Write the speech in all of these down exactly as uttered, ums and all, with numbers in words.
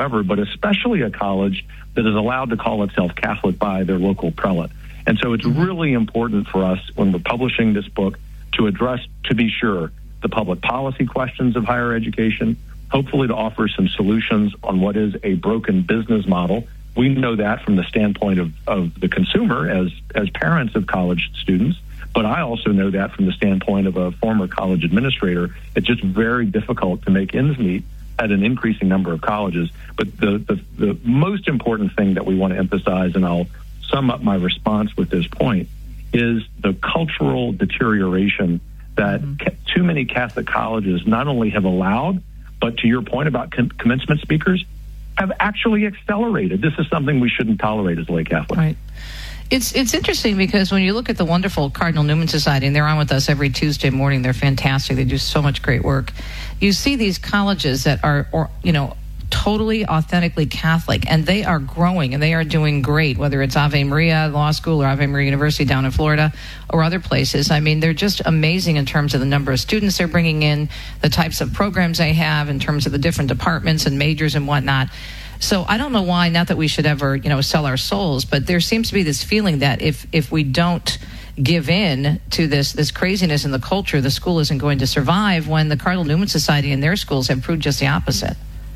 whatsoever, but especially a college that is allowed to call itself Catholic by their local prelate. And so it's really important for us when we're publishing this book to address, to be sure, the public policy questions of higher education, hopefully to offer some solutions on what is a broken business model. We know that from the standpoint of, of the consumer as, as parents of college students, but I also know that from the standpoint of a former college administrator. It's just very difficult to make ends meet at an increasing number of colleges. But the, the, the most important thing that we want to emphasize, and I'll sum up my response with this point, is the cultural deterioration that mm-hmm. ca- too many Catholic colleges not only have allowed, but to your point about com- commencement speakers, have actually accelerated. This is something we shouldn't tolerate as lay Catholics. Right. It's it's interesting because when you look at the wonderful Cardinal Newman Society, and they're on with us every Tuesday morning, they're fantastic. They do so much great work. You see these colleges that are, or, you know, totally authentically Catholic, and they are growing and they are doing great, whether it's Ave Maria Law School or Ave Maria University down in Florida or other places. I mean, they're just amazing in terms of the number of students they're bringing in, the types of programs they have in terms of the different departments and majors and whatnot. So I don't know why, not that we should ever, you know, sell our souls, but there seems to be this feeling that if if we don't give in to this this craziness in the culture, the school isn't going to survive, when the Cardinal Newman Society and their schools have proved just the opposite.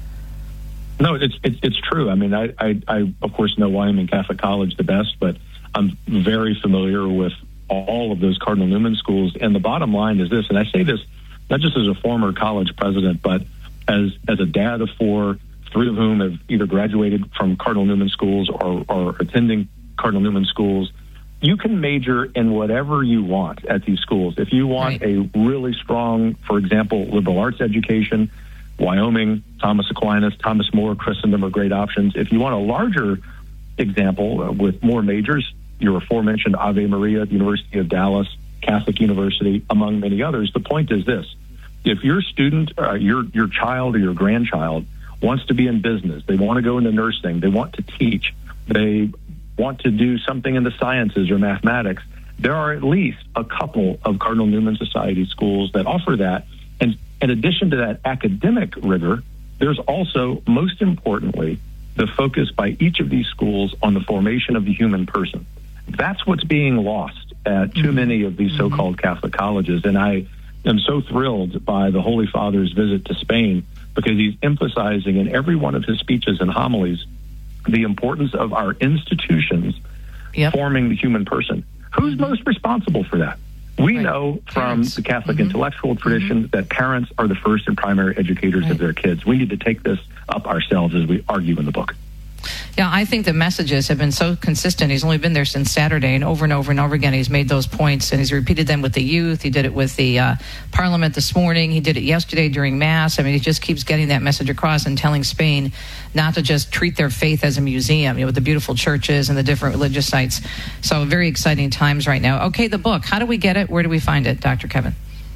No, it's it's, it's true. I mean, I, I, I, of course, know Wyoming Catholic College the best, but I'm very familiar with all of those Cardinal Newman schools. And the bottom line is this, and I say this not just as a former college president, but as as a dad of four, three of whom have either graduated from Cardinal Newman schools or, or attending Cardinal Newman schools. You can major in whatever you want at these schools. If you want right. a really strong, for example, liberal arts education, Wyoming, Thomas Aquinas, Thomas More, Christendom are great options. If you want a larger example uh, with more majors, your aforementioned Ave Maria, University of Dallas, Catholic University, among many others. The point is this: if your student, uh, your your child or your grandchild wants to be in business, they want to go into nursing, they want to teach, they want to do something in the sciences or mathematics, there are at least a couple of Cardinal Newman Society schools that offer that. And in addition to that academic rigor, there's also, most importantly, the focus by each of these schools on the formation of the human person. That's what's being lost at too many of these so-called Catholic colleges. And I am so thrilled by the Holy Father's visit to Spain, because he's emphasizing in every one of his speeches and homilies the importance of our institutions yep. forming the human person. Who's mm-hmm. most responsible for that? We right. know from parents. the Catholic mm-hmm. intellectual tradition mm-hmm. that parents are the first and primary educators right. of their kids. We need to take this up ourselves, as we argue in the book. Yeah, I think the messages have been so consistent. He's only been there since Saturday, and over and over and over again he's made those points, and he's repeated them with the youth. He did it with the uh, Parliament this morning. He did it yesterday during Mass. I mean, he just keeps getting that message across and telling Spain not to just treat their faith as a museum, you know, with the beautiful churches and the different religious sites. So very exciting times right now. Okay, the book. How do we get it? Where do we find it, Doctor Kevin?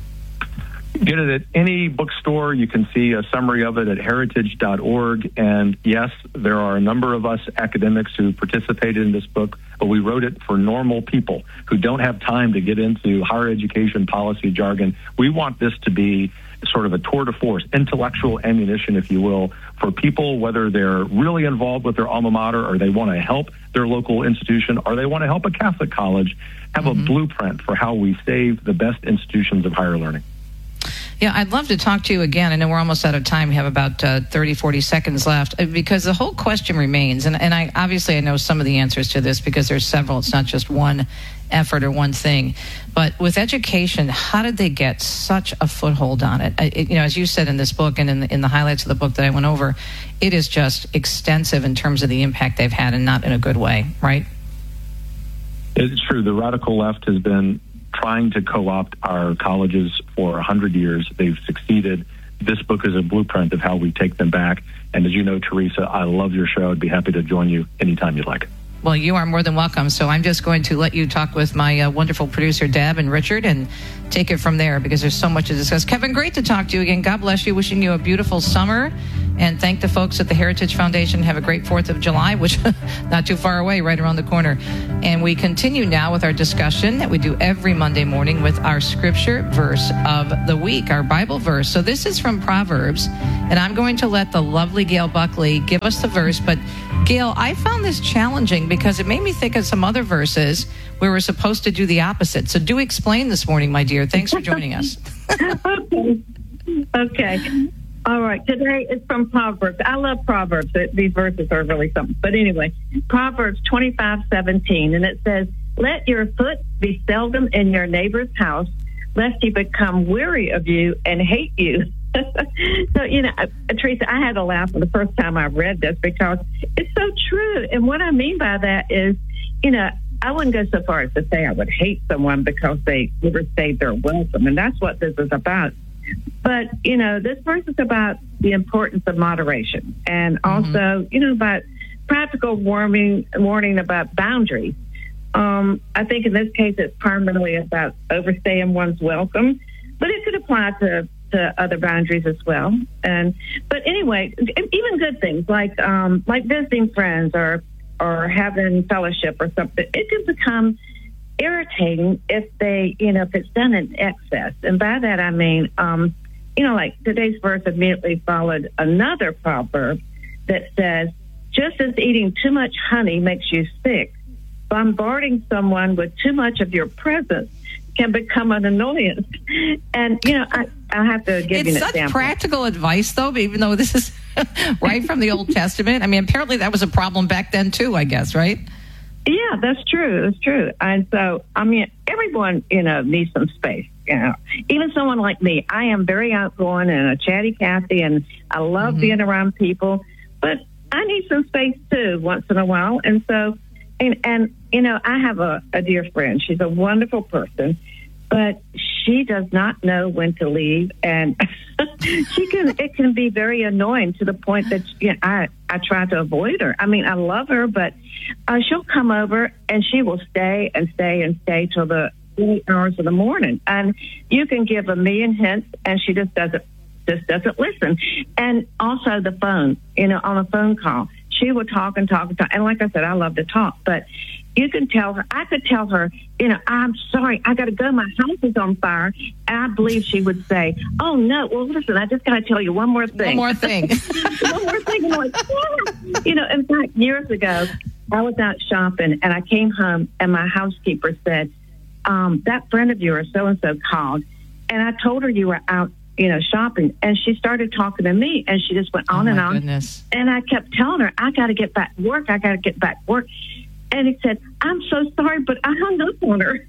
Get it at any bookstore. You can see a summary of it at heritage dot org. And yes, there are a number of us academics who participated in this book, but we wrote it for normal people who don't have time to get into higher education policy jargon. We want this to be sort of a tour de force, intellectual ammunition, if you will, for people, whether they're really involved with their alma mater or they want to help their local institution or they want to help a Catholic college, have mm-hmm. a blueprint for how we save the best institutions of higher learning. Yeah, I'd love to talk to you again. I know we're almost out of time. We have about uh, thirty, forty seconds left, because the whole question remains, and, and I obviously I know some of the answers to this because there's several. It's not just one effort or one thing. But with education, how did they get such a foothold on it? it you know, as you said in this book and in the, in the highlights of the book that I went over, it is just extensive in terms of the impact they've had, and not in a good way, right? It's true. The radical left has been trying to co-opt our colleges for one hundred years. They've succeeded. This book is a blueprint of how we take them back. And as you know, Teresa, I love your show. I'd be happy to join you anytime you'd like. Well, you are more than welcome. So I'm just going to let you talk with my uh, wonderful producer, Deb and Richard, and take it from there, because there's so much to discuss. Kevin, great to talk to you again. God bless you. Wishing you a beautiful summer and thank the folks at the Heritage Foundation. Have a great fourth of July, which not too far away, right around the corner. And we continue now with our discussion that we do every Monday morning with our scripture verse of the week, our Bible verse. So this is from Proverbs, and I'm going to let the lovely Gail Buckley give us the verse. But Gail, I found this challenging because it made me think of some other verses where we're supposed to do the opposite. So do explain this morning, my dear. Thanks for joining us. Okay. Okay. All right. Today is from Proverbs. I love Proverbs. These verses are really something. But anyway, Proverbs twenty-five seventeen, and it says, "Let your foot be seldom in your neighbor's house, lest he become weary of you and hate you." So, you know, uh, Teresa, I had to laugh the first time I read this because it's so true. And what I mean by that is, you know, I wouldn't go so far as to say I would hate someone because they overstayed their welcome. And that's what this is about. But, you know, this verse is about the importance of moderation and also, mm-hmm. you know, about practical warning, warning about boundaries. Um, I think in this case, it's primarily about overstaying one's welcome, but it could apply to, to other boundaries as well. And but anyway, even good things like um, like visiting friends or or having fellowship or something, it can become irritating if they, you know, if it's done in excess. And by that, I mean, um, you know, like today's verse immediately followed another proverb that says, just as eating too much honey makes you sick, bombarding someone with too much of your presence can become an annoyance. And, you know, I, I have to give it's you an such example. Practical advice, though, even though this is right from the Old Testament. I mean, apparently that was a problem back then, too, I guess, right? Yeah, that's true. That's true. And so, I mean, everyone, you know, needs some space. You know, even someone like me, I am very outgoing and a chatty Cathy, and I love mm-hmm. being around people, but I need some space too once in a while. And so, and, and you know, I have a, a dear friend. She's a wonderful person, but she does not know when to leave, and she can. It can be very annoying to the point that you know, I I try to avoid her. I mean, I love her, but uh, she'll come over and she will stay and stay and stay till the early hours of the morning, and you can give a million hints, and she just doesn't just doesn't listen. And also the phone, you know, on a phone call, she will talk and talk and talk. And like I said, I love to talk, but you can tell her, I could tell her, you know, I'm sorry, I got to go. My house is on fire. And I believe she would say, oh, no, well, listen, I just got to tell you one more thing. One more thing. one more thing. And I'm like, yeah. You know, in fact, years ago, I was out shopping and I came home and my housekeeper said, um, that friend of yours, so-and-so, called. And I told her you were out, you know, shopping. And she started talking to me and she just went on oh and on. Goodness. And I kept telling her, I got to get back to work. I got to get back to work. And he said, I'm so sorry, but I hung up on her.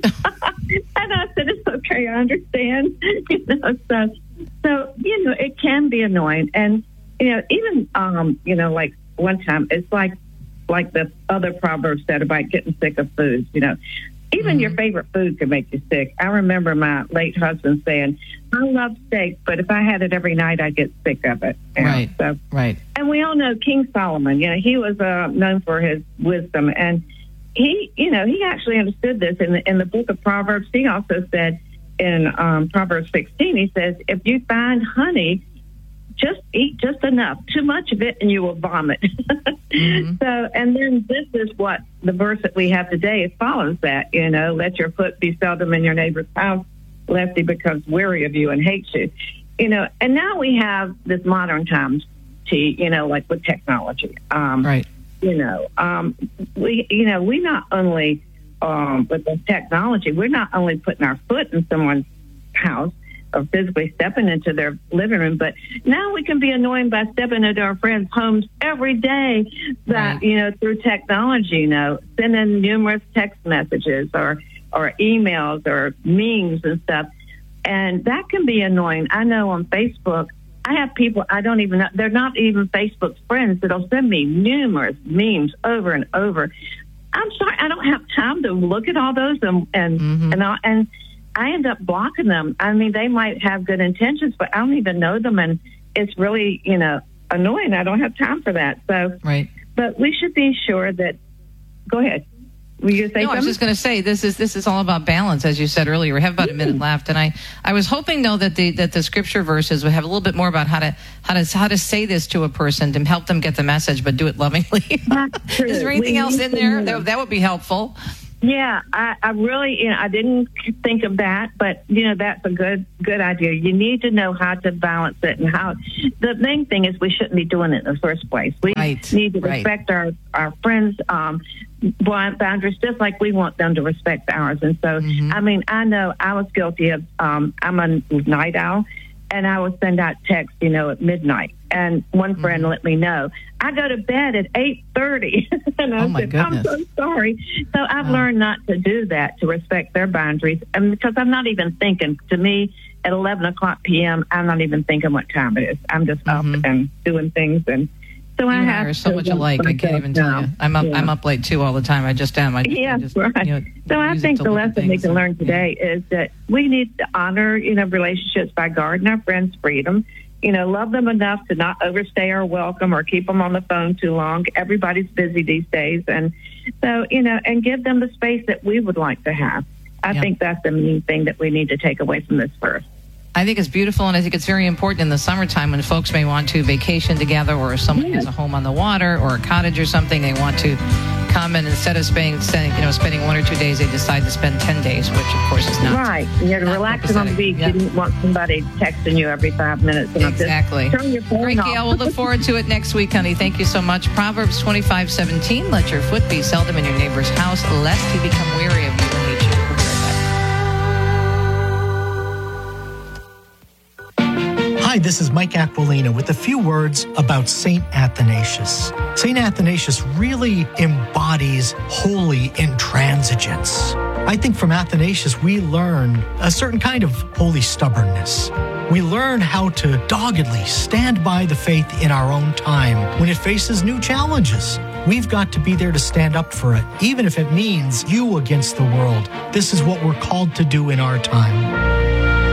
And I said, it's okay, I understand. You know, so, so, you know, it can be annoying. And, you know, even, um, you know, like one time, it's like, like the other proverb said about getting sick of food, you know. Even mm-hmm. your favorite food can make you sick. I remember my late husband saying, I love steak, but if I had it every night, I'd get sick of it. You right, know, so, right. And we all know King Solomon, you know, he was uh, known for his wisdom. And he, you know, he actually understood this in the, in the book of Proverbs. He also said in um, Proverbs sixteen, he says, if you find honey, just eat just enough, too much of it, and you will vomit. mm-hmm. So, and then this is what the verse that we have today follows that, you know, let your foot be seldom in your neighbor's house, lest he becomes weary of you and hates you. You know, and now we have this modern times, T, you know, like with technology. Um, right. You know, um, we, you know, we not only, um, with the technology, we're not only putting our foot in someone's house, or physically stepping into their living room, but now we can be annoyed by stepping into our friends' homes every day that, right. you know, through technology, you know, sending numerous text messages or, or emails or memes and stuff. And that can be annoying. I know on Facebook, I have people I don't even know, they're not even Facebook friends that'll send me numerous memes over and over. I'm sorry, I don't have time to look at all those and, and, mm-hmm. and, all, and, I end up blocking them. I mean, they might have good intentions, but I don't even know them. And it's really, you know, annoying. I don't have time for that. So, right. But we should be sure that, go ahead. Were you going to say no, something? I was just going to say this is this is all about balance, as you said earlier. We have about a minute left, and I, I was hoping though that the that the scripture verses would have a little bit more about how to how to how to say this to a person to help them get the message, but do it lovingly. That's true. Is there anything We else need in to there know. that that would be helpful? Yeah, I, I really, you know, I didn't think of that, but you know, that's a good, good idea. You need to know how to balance it and how. The main thing is we shouldn't be doing it in the first place. We Right, need to right. respect our our friends' um, boundaries, just like we want them to respect ours. And so, Mm-hmm. I mean, I know I was guilty of. Um, I'm a night owl, and I would send out texts, you know, at midnight. And one friend Mm-hmm. let me know I go to bed at eight thirty, and I Oh, my said, goodness. I'm so sorry. So I've Wow. learned not to do that, to respect their boundaries, and because I'm not even thinking. To me, at eleven o'clock p.m., I'm not even thinking what time it is. I'm just Mhm. up and doing things, and so You I and I have are so to much watch alike. I can't myself even tell now. you. I'm up. Yeah. I'm up late too all the time. I just am. I, Yeah, I just, right. you know, So I use it think to the look at lesson we things can and- learn today is that we need to honor, you know, relationships by guarding our friends' freedom. You know, love them enough to not overstay our welcome or keep them on the phone too long. Everybody's busy these days, and so you know, and give them the space that we would like to have. I Yeah. think that's the main thing that we need to take away from this verse. I think it's beautiful, and I think it's very important in the summertime when folks may want to vacation together, or if someone has a home on the water or a cottage or something, they want to come, and instead of spending, you know, spending one or two days, they decide to spend ten days, which of course is not Right. You're not relaxing on the copacetic. beach. Yeah. You didn't want somebody texting you every five minutes. And just Exactly. turn your phone Great, off. Gail. We'll look forward to it next week, honey. Thank you so much. Proverbs twenty-five seventeen. Let your foot be seldom in your neighbor's house, lest he become weary of you and hate you. We'll be right back. Hi, this is Mike Aquilina with a few words about Saint Athanasius. Saint Athanasius really embodies holy intransigence. I think from Athanasius we learn a certain kind of holy stubbornness. We learn how to doggedly stand by the faith in our own time when it faces new challenges. We've got to be there to stand up for it, even if it means you against the world. This is what we're called to do in our time.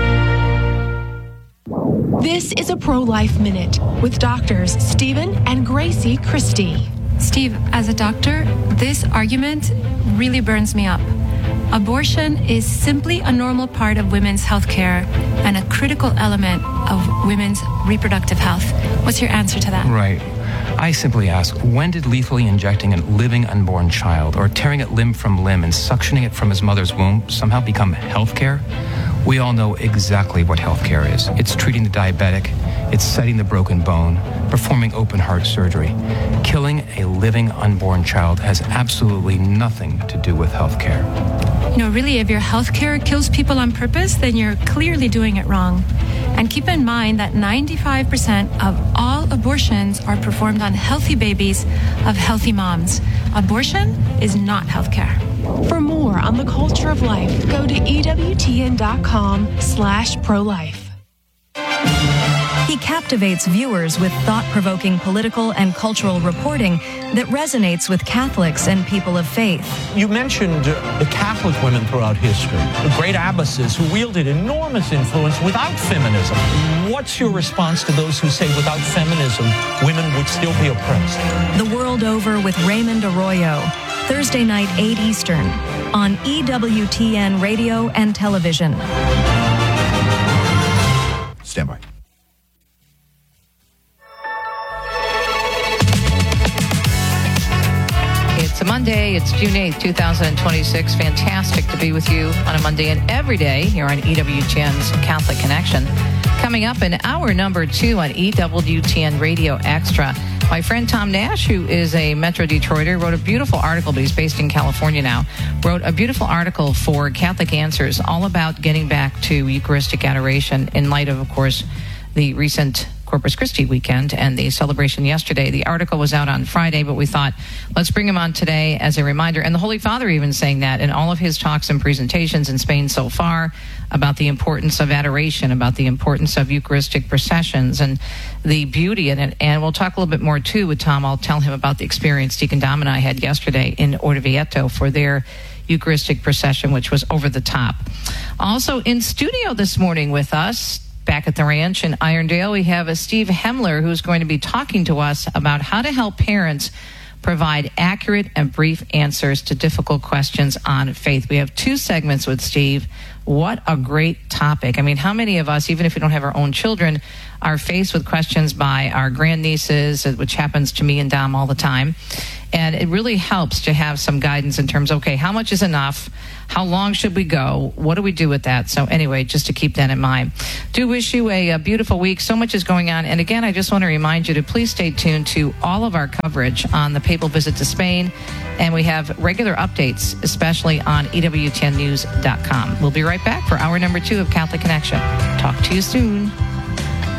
This is a Pro-Life Minute with doctors Stephen and Gracie Christie. Steve, as a doctor, this argument really burns me up. Abortion is simply a normal part of women's health care and a critical element of women's reproductive health. What's your answer to that? Right. I simply ask, when did lethally injecting a living unborn child or tearing it limb from limb and suctioning it from his mother's womb somehow become health care? We all know exactly what health care is. It's treating the diabetic, it's setting the broken bone, performing open heart surgery. Killing a living unborn child has absolutely nothing to do with health care. You know, really, if your health care kills people on purpose, then you're clearly doing it wrong. And keep in mind that ninety-five percent of all abortions are performed on healthy babies of healthy moms. Abortion is not health care. For more on the culture of life, go to E W T N dot com slash pro-life. He captivates viewers with thought-provoking political and cultural reporting that resonates with Catholics and people of faith. You mentioned uh, the Catholic women throughout history, the great abbesses who wielded enormous influence without feminism. What's your response to those who say without feminism, women would still be oppressed? The World Over with Raymond Arroyo, Thursday night, eight Eastern, on E W T N Radio and Television. Stand by. It's a Monday. It's June eighth, twenty twenty-six. Fantastic to be with you on a Monday and every day here on E W T N's Catholic Connection. Coming up in hour number two on E W T N Radio Extra, my friend Tom Nash, who is a Metro Detroiter, wrote a beautiful article, but he's based in California now, wrote a beautiful article for Catholic Answers all about getting back to Eucharistic adoration in light of, of course, the recent Corpus Christi weekend and the celebration yesterday. The article was out on Friday, but we thought, let's bring him on today as a reminder. And the Holy Father even saying that in all of his talks and presentations in Spain so far about the importance of adoration, about the importance of Eucharistic processions and the beauty in it. And we'll talk a little bit more, too, with Tom. I'll tell him about the experience Deacon Dom and I had yesterday in Orvieto for their Eucharistic procession, which was over the top. Also in studio this morning with us, back at the ranch in Irondale, we have a Steve Hemler who's going to be talking to us about how to help parents provide accurate and brief answers to difficult questions on faith. We have two segments with Steve. What a great topic. I mean, how many of us, even if we don't have our own children, are faced with questions by our grandnieces, which happens to me and Dom all the time. And it really helps to have some guidance in terms of, okay, how much is enough? How long should we go? What do we do with that? So anyway, just to keep that in mind. Do wish you a, a beautiful week. So much is going on. And again, I just want to remind you to please stay tuned to all of our coverage on the papal visit to Spain. And we have regular updates, especially on E W T N news dot com. We'll be right back for hour number two of Catholic Connection. Talk to you soon.